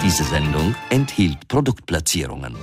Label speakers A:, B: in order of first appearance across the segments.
A: Diese Sendung enthielt Produktplatzierungen.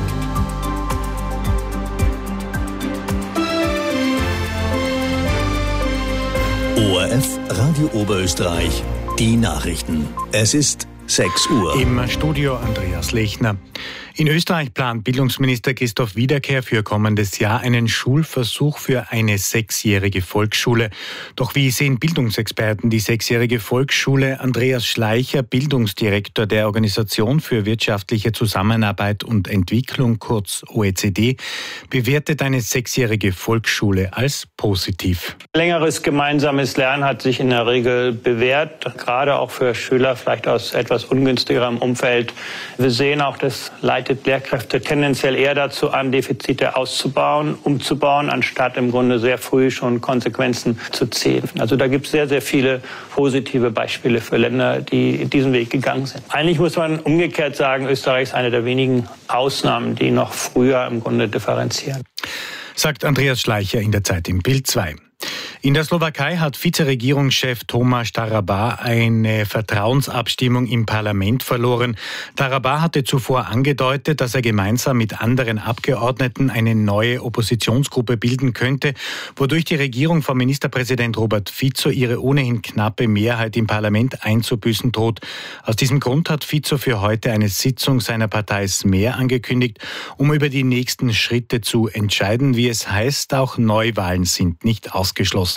B: ORF Radio Oberösterreich, die Nachrichten. Es ist 6 Uhr.
C: Im Studio Andreas Lechner. In Österreich plant Bildungsminister Christoph Wiederkehr für kommendes Jahr einen Schulversuch für eine 6-jährige Volksschule. Doch wie sehen Bildungsexperten die 6-jährige Volksschule? Andreas Schleicher, Bildungsdirektor der Organisation für wirtschaftliche Zusammenarbeit und Entwicklung, kurz OECD, bewertet eine 6-jährige Volksschule als positiv.
D: Längeres gemeinsames Lernen hat sich in der Regel bewährt, gerade auch für Schüler vielleicht aus etwas ungünstigerem Umfeld. Wir sehen auch, dass leitet Lehrkräfte tendenziell eher dazu an, Defizite auszubauen, umzubauen, anstatt im Grunde sehr früh schon Konsequenzen zu ziehen. Also da gibt es sehr, sehr viele positive Beispiele für Länder, die diesen Weg gegangen sind. Eigentlich muss man umgekehrt sagen, Österreich ist eine der wenigen Ausnahmen, die noch früher im Grunde differenzieren.
C: Sagt Andreas Schleicher in der Zeit im Bild 2. In der Slowakei hat Vizeregierungschef Tomáš Taraba eine Vertrauensabstimmung im Parlament verloren. Taraba hatte zuvor angedeutet, dass er gemeinsam mit anderen Abgeordneten eine neue Oppositionsgruppe bilden könnte, wodurch die Regierung von Ministerpräsident Robert Fico ihre ohnehin knappe Mehrheit im Parlament einzubüßen droht. Aus diesem Grund hat Fico für heute eine Sitzung seiner Partei Smer angekündigt, um über die nächsten Schritte zu entscheiden. Wie es heißt, auch Neuwahlen sind nicht ausgeschlossen.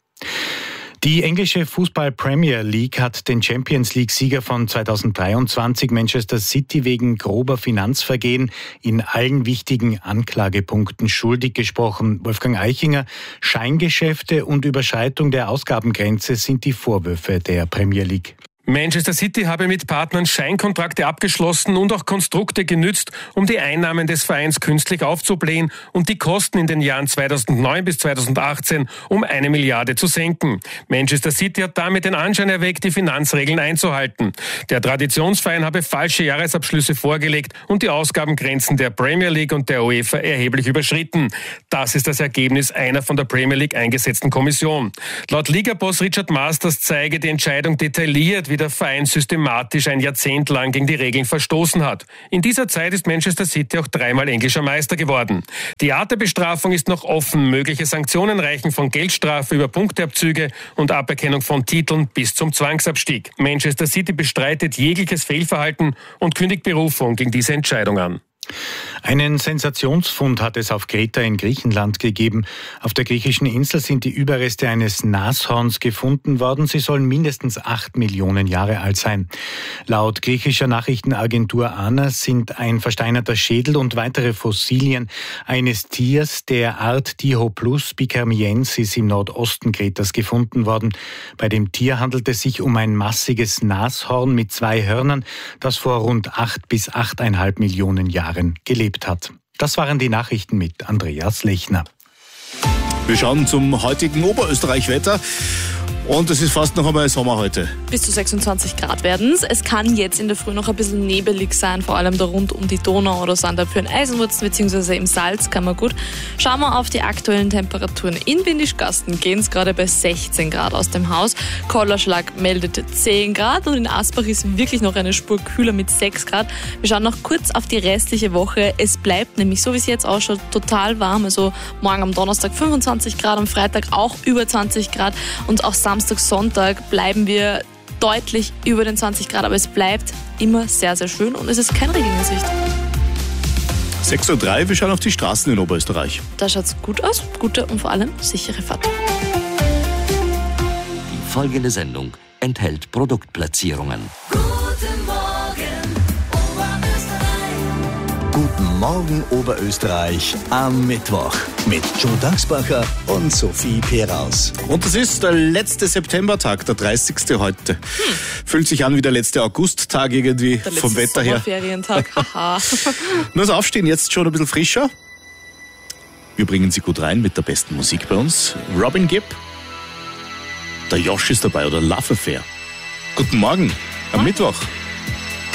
C: Die englische Fußball-Premier League hat den Champions-League-Sieger von 2023 Manchester City wegen grober Finanzvergehen in allen wichtigen Anklagepunkten schuldig gesprochen. Wolfgang Eichinger, Scheingeschäfte und Überschreitung der Ausgabengrenze sind die Vorwürfe der Premier League.
E: Manchester City habe mit Partnern Scheinkontrakte abgeschlossen und auch Konstrukte genützt, um die Einnahmen des Vereins künstlich aufzublähen und die Kosten in den Jahren 2009 bis 2018 um 1 Milliarde zu senken. Manchester City hat damit den Anschein erweckt, die Finanzregeln einzuhalten. Der Traditionsverein habe falsche Jahresabschlüsse vorgelegt und die Ausgabengrenzen der Premier League und der UEFA erheblich überschritten. Das ist das Ergebnis einer von der Premier League eingesetzten Kommission. Laut Liga-Boss Richard Masters zeige die Entscheidung detailliert, wie der Verein systematisch ein Jahrzehnt lang gegen die Regeln verstoßen hat. In dieser Zeit ist Manchester City auch 3-mal englischer Meister geworden. Die Art der Bestrafung ist noch offen. Mögliche Sanktionen reichen von Geldstrafe über Punkteabzüge und Aberkennung von Titeln bis zum Zwangsabstieg. Manchester City bestreitet jegliches Fehlverhalten und kündigt Berufung gegen diese Entscheidung an.
C: Einen Sensationsfund hat es auf Kreta in Griechenland gegeben. Auf der griechischen Insel sind die Überreste eines Nashorns gefunden worden. Sie sollen mindestens 8 Millionen Jahre alt sein. Laut griechischer Nachrichtenagentur ANA sind ein versteinerter Schädel und weitere Fossilien eines Tiers der Art Dihoplus bikermiensis im Nordosten Kretas gefunden worden. Bei dem Tier handelt es sich um ein massiges Nashorn mit 2 Hörnern, das vor rund 8 bis 8,5 Millionen Jahren gelebt hat. Das waren die Nachrichten mit Andreas Lechner.
B: Wir schauen zum heutigen Oberösterreich-Wetter. Und es ist fast noch einmal Sommer heute.
F: Bis zu 26 Grad werden es. Es kann jetzt in der Früh noch ein bisschen nebelig sein, vor allem da rund um die Donau oder Sandalpön, Eisenwurzen bzw. im Salz kann man gut. Schauen wir auf die aktuellen Temperaturen. In Windischgasten gehen es gerade bei 16 Grad aus dem Haus. Kollerschlag meldet 10 Grad und in Asbach ist wirklich noch eine Spur kühler mit 6 Grad. Wir schauen noch kurz auf die restliche Woche. Es bleibt nämlich, so wie es jetzt ausschaut, total warm. Also morgen am Donnerstag 25 Grad, am Freitag auch über 20 Grad und auch Samstag, Sonntag bleiben wir deutlich über den 20 Grad, aber es bleibt immer sehr, sehr schön und es ist kein Regen in Sicht.
B: 6:03 Uhr, wir schauen auf die Straßen in Oberösterreich.
F: Da schaut es gut aus, gute und vor allem sichere Fahrt.
A: Die folgende Sendung enthält Produktplatzierungen.
B: Guten Morgen Oberösterreich am Mittwoch mit Joe Dachsbacher und Sophie Peraus. Und das ist der letzte Septembertag, der 30. heute. Fühlt sich an wie der letzte Augusttag irgendwie
F: der
B: vom Wetter her.
F: Sommerferientag, haha.
B: Nur das Aufstehen jetzt schon ein bisschen frischer. Wir bringen Sie gut rein mit der besten Musik bei uns. Robin Gibb, der Josh ist dabei oder Love Affair. Guten Morgen am Mittwoch.